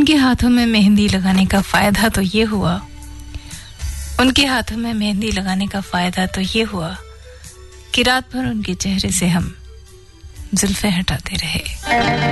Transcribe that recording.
उनके हाथों में मेहंदी लगाने का फायदा तो ये हुआ कि रात भर उनके चेहरे से हम जुल्फें हटाते रहे।